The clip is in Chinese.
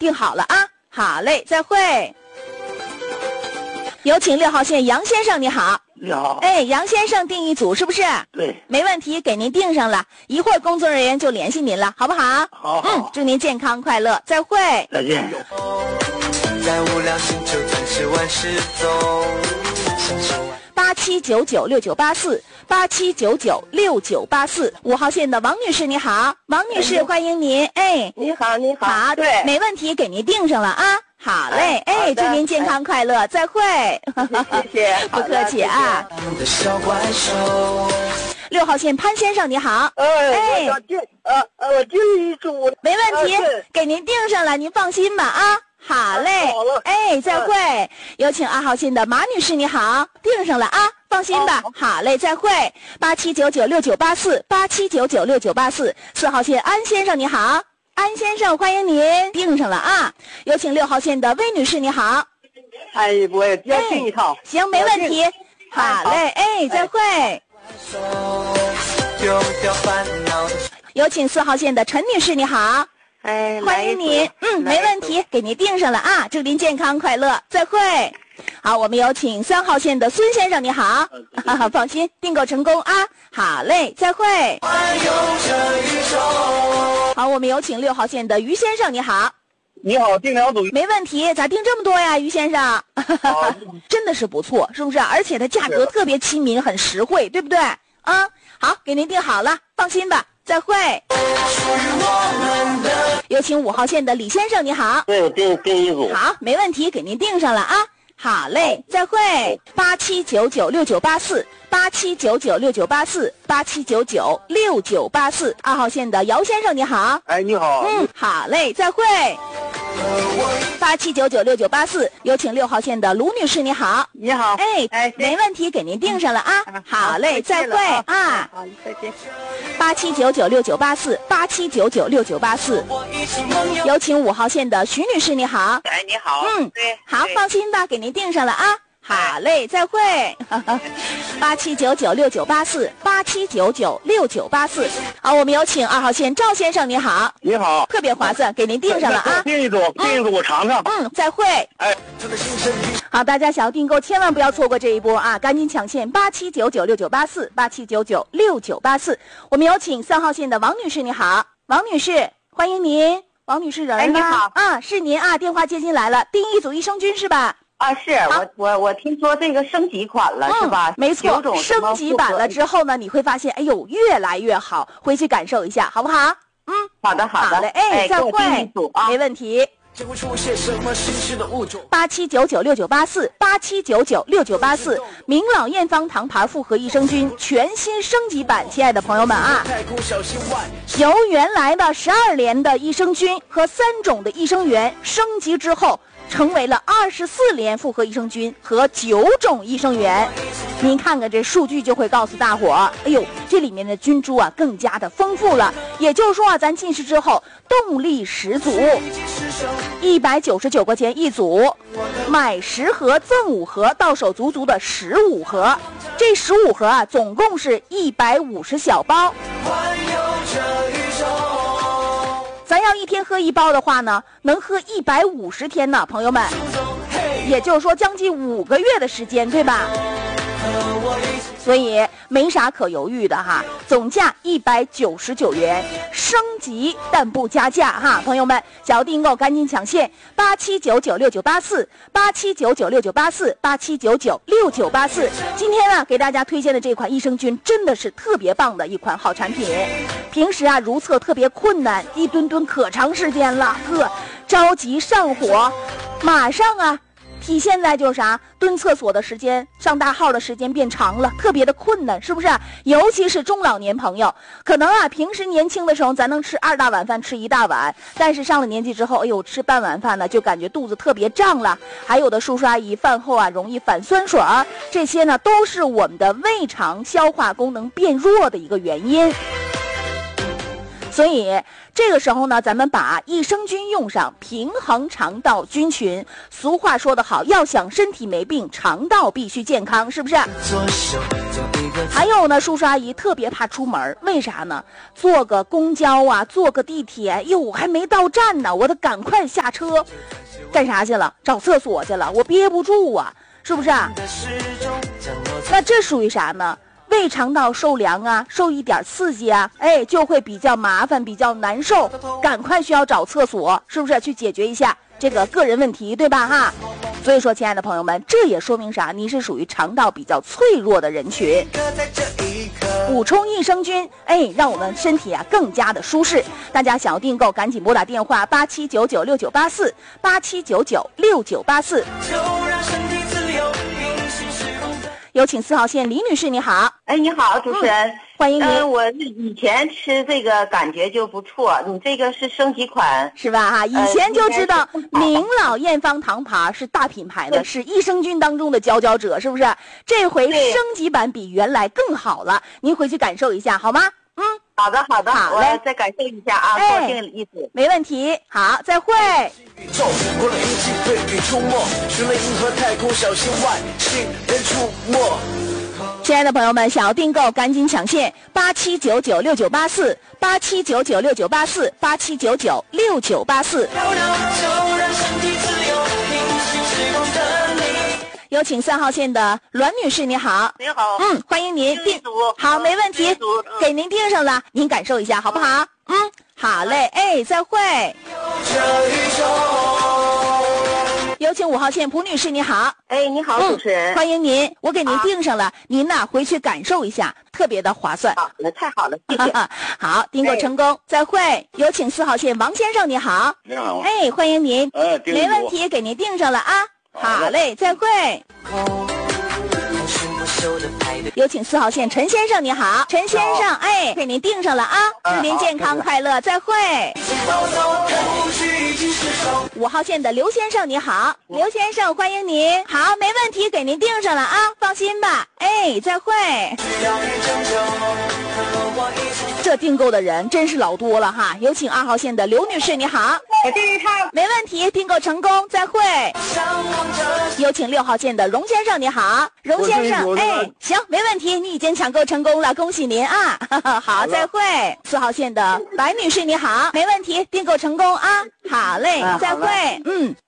定好了啊。好嘞，再会。有请6号线杨先生，你好。 你好。 哎，杨先生订一组是不是？ 对。 没问题，给您订上了，一会儿工作人员就联系您了，好不好？ 好。 祝您健康快乐，再会。 再见。 在无聊星球暂时万事走。 87996984，87996984，5号线的王女士你好，王女士欢迎您。哎， 你好，你好。 好， 对， 没问题，给您订上了啊。好嘞，哎，祝您健康快乐，再会。 谢谢， 不客气啊。6号线潘先生你好。 哎，我订一组。 没问题，给您订上了，您放心吧啊。好嘞， 好了， 哎，再会。有请2号线的马女士，你好，订上了啊，放心吧。好嘞，再会。87996984，87996984，4号线安先生，你好，安先生，欢迎您，订上了啊。有请6号线的魏女士，你好。 哎，我也要订一套。 行，没问题。好嘞，哎，再会。有请4号线的陈女士，你好。 哎， 欢迎您，没问题，给您订上了啊，祝您健康快乐，再会。好，我们有请3号线的孙先生，你好，放心，订购成功啊，好嘞，再会。好，我们有请6号线的于先生，你好。 你好，订2组。 没问题，咋订这么多呀，于先生？真的是不错，是不是？而且它价格特别亲民，很实惠，对不对？啊，好，给您订好了，放心吧。再会。有请5号线的李先生，你好。 对，我订一组。 好，没问题，给您订上了啊。好嘞，再会。87996984，87996984，87996984。2号线的姚先生，你好。 哎，你好。 好嘞，再会。87996984，有请6号线的卢女士，你好。 你好。 哎，没问题，给您订上了啊。好嘞，再会啊。 好，再见。 87996984，87996984。有请5号线的徐女士，你好。 哎，你好。 对，好，放心吧，给您订上了啊。好嘞，再会。87996984，87996984。好，我们有请2号线赵先生，你好。 你好。 特别划算，给您订上了啊。 订一组，我尝尝。 再会。 哎。 好，大家想要订购，千万不要错过这一波啊！赶紧抢线87996984，87996984。我们有请3号线的王女士，你好，王女士，欢迎您。王女士人了。 哎，你好。 啊，是您啊，电话接进来了，订一组益生菌是吧？ 啊，是我听说这个升级款了，是吧？ 没错，升级版了之后呢，你会发现，哎呦，越来越好，回去感受一下，好不好？ 好的。 好嘞，哎，再会，没问题。87996984，87996984，明老验方堂牌复合益生菌全新升级版，亲爱的朋友们啊，由原来的12联的益生菌和3种的益生元升级之后，成为了24联复合益生菌和9种益生元。您看看这数据就会告诉大伙儿，哎呦，这里面的菌株啊更加的丰富了。也就是说啊，咱进食之后动力十足。199块钱一组，买10盒赠5盒，到手足足的15盒。这15盒啊，总共是150小包。咱要一天喝1包的话呢，能喝150天呢，朋友们。也就是说，将近5个月的时间，对吧？所以没啥可犹豫的哈，总价199元，升级但不加价哈，朋友们，想要订购赶紧抢线87996984，87996984，87996984。今天啊，给大家推荐的这款益生菌真的是特别棒的一款好产品。平时啊，如厕特别困难，一蹲可长时间了，着急上火，马上啊。体现在就是啥，蹲厕所的时间、上大号的时间变长了，特别的困难，是不是？尤其是中老年朋友，可能啊，平时年轻的时候咱能吃2大碗饭，吃1大碗，但是上了年纪之后，哎呦，吃半碗饭呢，就感觉肚子特别胀了。还有的叔叔阿姨饭后啊，容易反酸水儿，这些呢，都是我们的胃肠消化功能变弱的一个原因。 所以这个时候呢，咱们把益生菌用上，平衡肠道菌群。俗话说得好，要想身体没病，肠道必须健康，是不是？还有呢，叔叔阿姨特别怕出门，为啥呢？坐个公交啊，坐个地铁，哟，还没到站呢，我得赶快下车，干啥去了？找厕所去了，我憋不住啊，是不是啊？那这属于啥呢？胃肠道受凉啊，受一点刺激啊，就会比较麻烦，比较难受，赶快需要找厕所，是不是？去解决一下这个个人问题，对吧哈？所以说，亲爱的朋友们，这也说明啥？你是属于肠道比较脆弱的人群，补充益生菌，让我们身体啊更加的舒适。大家想要订购，赶紧拨打电话87996984，87996984。有请4号线李女士，你好。 你好，主持人， 欢迎您。 我以前吃这个感觉就不错，你这个是升级款是吧？哈，以前就知道明老验方糖牌是大品牌的，是益生菌当中的佼佼者，是不是？这回升级版比原来更好了，您回去感受一下好吗？ 好的，好嘞， 我再感受一下啊，多听意思， 没问题。好，再会。亲爱的朋友们，想要订购赶紧抢线87996984，87996984，87996984。有请3号线的栾女士，你好。 你好。 欢迎您订。好，没问题，给您订上了，您感受一下好不好？好嘞，再会。有请5号线蒲女士，你好。 你好，主持人， 欢迎您，我给您订上了，您呢回去感受一下，特别的划算。 好了，太好了，谢谢。 好，订购成功，再会。有请4号线王先生，你好。 你好。 欢迎您。 没问题，给您订上了啊。好嘞，再会。有请4号线陈先生，你好。陈先生，给您订上了啊，祝您健康快乐，再会。5号线的刘先生，你好。刘先生，欢迎您。好，没问题，给您订上了啊，放心吧。再会。这订购的人真是老多了哈。有请2号线的刘女士，你好。 我订一套， 没问题，订购成功，再会。有请6号线的荣先生，你好。荣先生，行，没问题，你已经抢购成功了，恭喜您啊。好，再会。4号线的白女士，你好。没问题，订购成功啊。好嘞，再会。